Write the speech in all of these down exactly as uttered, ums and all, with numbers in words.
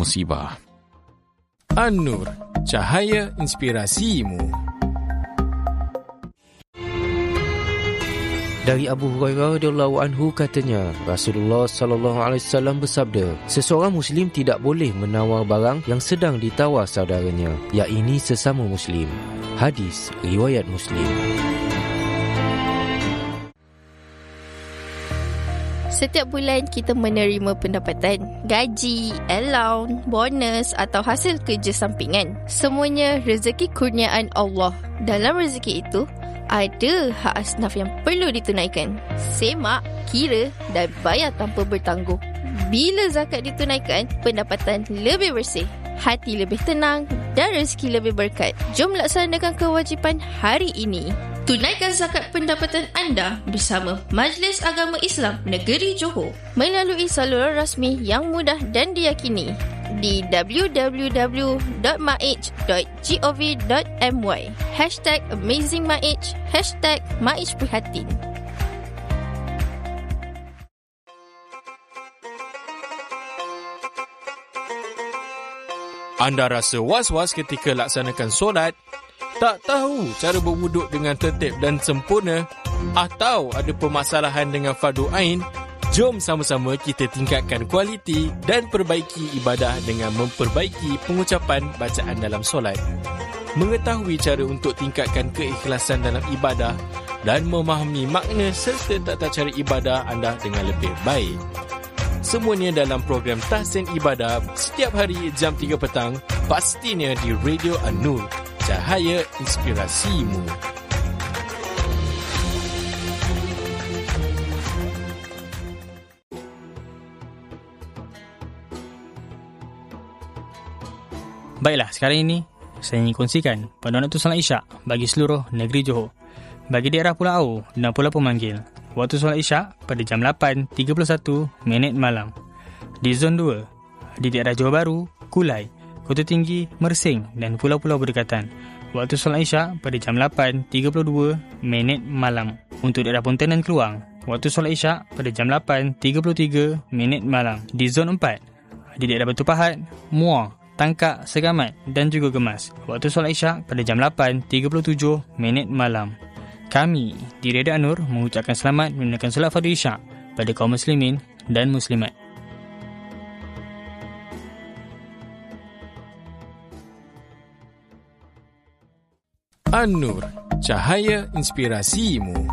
musibah. An-Nur, cahaya inspirasimu. Dari Abu Hurairah radhiyallahu anhu katanya, Rasulullah sallallahu alaihi wasallam bersabda, seseorang Muslim tidak boleh menawar barang yang sedang ditawar saudaranya, yakni sesama Muslim. Hadis riwayat Muslim. Setiap bulan kita menerima pendapatan, gaji, allowance, bonus atau hasil kerja sampingan. Semuanya rezeki kurniaan Allah. Dalam rezeki itu, ada hak asnaf yang perlu ditunaikan. Semak, kira dan bayar tanpa bertangguh. Bila zakat ditunaikan, pendapatan lebih bersih, hati lebih tenang dan rezeki lebih berkat. Jom laksanakan kewajipan hari ini. Tunaikan zakat pendapatan anda bersama Majlis Agama Islam Negeri Johor melalui saluran rasmi yang mudah dan diyakini di w w w dot maij dot gov dot my. Hashtag AmazingMaij, Hashtag Maij Prihatin. Anda rasa was-was ketika laksanakan solat? Tak tahu cara berwuduk dengan tertib dan sempurna? Atau ada permasalahan dengan fardu ain? Jom sama-sama kita tingkatkan kualiti dan perbaiki ibadah dengan memperbaiki pengucapan bacaan dalam solat. Mengetahui cara untuk tingkatkan keikhlasan dalam ibadah dan memahami makna serta tata cara ibadah anda dengan lebih baik. Semuanya dalam program Tahsin Ibadah setiap hari jam tiga petang, pastinya di Radio An-Nur, cahaya inspirasimu. Baiklah, sekarang ini saya ingin kongsikan panduan waktu solat Isyak bagi seluruh negeri Johor. Bagi daerah Pulau Au dan Pulau Pemanggil, waktu solat Isyak pada jam lapan tiga puluh satu minit malam. Di Zon dua, di daerah Johor Bahru, Kulai, Kota Tinggi, Mersing dan pulau-pulau berdekatan, waktu solat Isyak pada jam lapan tiga puluh dua minit malam. Untuk daerah Pontianan Keluang, waktu solat Isyak pada jam lapan tiga puluh tiga minit malam. Di Zon empat, di daerah Batu Pahat, Muar, Tangkak, Segamat dan juga Gemas, waktu solat Isyak pada jam lapan tiga puluh tujuh minit malam. Kami di Radio An-Nur mengucapkan selamat menunaikan solat fardu Isyak pada kaum muslimin dan muslimat. An-Nur, cahaya inspirasimu.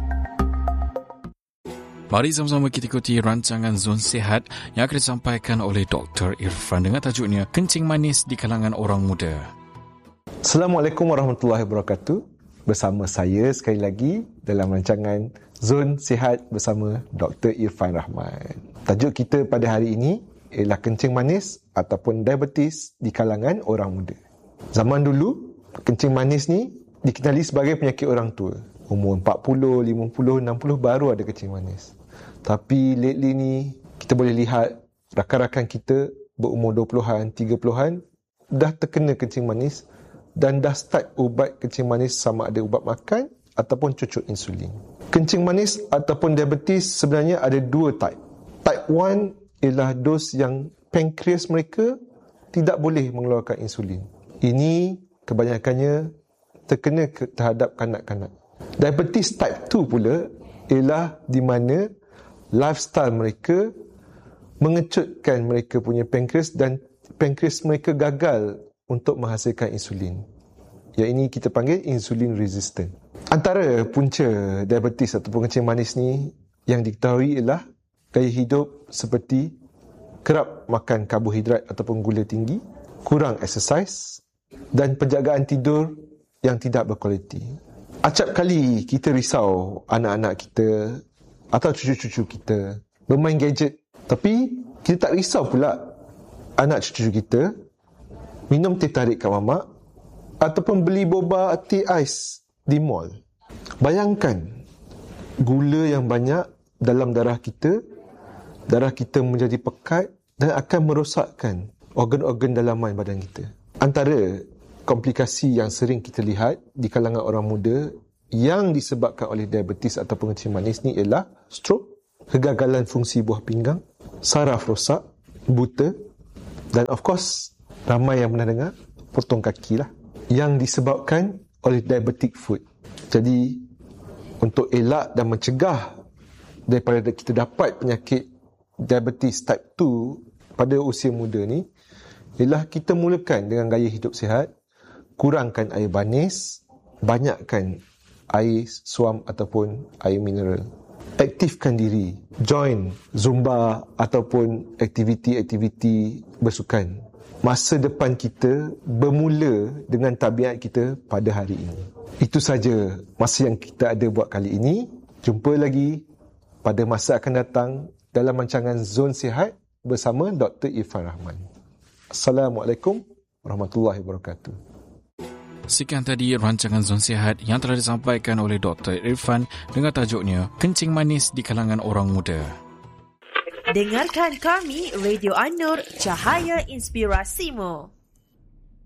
Mari sama-sama kita ikuti rancangan Zon Sihat yang akan disampaikan oleh Doktor Irfan dengan tajuknya Kencing Manis di Kalangan Orang Muda. Assalamualaikum warahmatullahi wabarakatuh. Bersama saya sekali lagi dalam rancangan Zon Sihat bersama Doktor Irfan Rahman. Tajuk kita pada hari ini ialah kencing manis ataupun diabetes di kalangan orang muda. Zaman dulu, kencing manis ni dikenali sebagai penyakit orang tua. Umur empat puluh, lima puluh, enam puluh baru ada kencing manis. Tapi lately ni kita boleh lihat rakan-rakan kita berumur dua puluhan, tiga puluhan dah terkena kencing manis dan dah start ubat kencing manis sama ada ubat makan ataupun cucuk insulin. Kencing manis ataupun diabetes sebenarnya ada dua type. Type one ialah dos yang pankreas mereka tidak boleh mengeluarkan insulin. Ini kebanyakannya terkena terhadap kanak-kanak. Diabetes type two pula ialah di mana lifestyle mereka mengecutkan mereka punya pankreas dan pankreas mereka gagal untuk menghasilkan insulin. Yang ini kita panggil insulin resistant. Antara punca diabetes ataupun kencing manis ni yang diketahui ialah gaya hidup seperti kerap makan karbohidrat ataupun gula tinggi, kurang exercise dan penjagaan tidur yang tidak berkualiti. Acap kali kita risau anak-anak kita atau cucu-cucu kita bermain gadget, tapi kita tak risau pula anak cucu kita minum teh tarik kat mamak ataupun beli boba teh ais di mall. Bayangkan gula yang banyak dalam darah kita, darah kita menjadi pekat dan akan merosakkan organ-organ dalaman badan kita. Antara komplikasi yang sering kita lihat di kalangan orang muda yang disebabkan oleh diabetes ataupun kencing manis ni ialah stroke, kegagalan fungsi buah pinggang, saraf rosak, buta, Dan of course, ramai yang pernah dengar potong kaki lah, yang disebabkan oleh diabetic foot. Jadi untuk elak dan mencegah daripada kita dapat penyakit diabetes type two pada usia muda ni, ialah kita mulakan dengan gaya hidup sihat, kurangkan air manis, banyakkan air suam ataupun air mineral. Aktifkan diri, join Zumba ataupun aktiviti-aktiviti bersukan. Masa depan kita bermula dengan tabiat kita pada hari ini. Itu saja masa yang kita ada buat kali ini. Jumpa lagi pada masa akan datang dalam rancangan Zon Sihat bersama Doktor Irfan Rahman. Assalamualaikum warahmatullahi wabarakatuh. Sekian tadi rancangan Zon Sihat yang telah disampaikan oleh Doktor Irfan dengan tajuknya Kencing Manis di Kalangan Orang Muda. Dengarkan kami, Radio An-Nur, Cahaya Inspirasimu.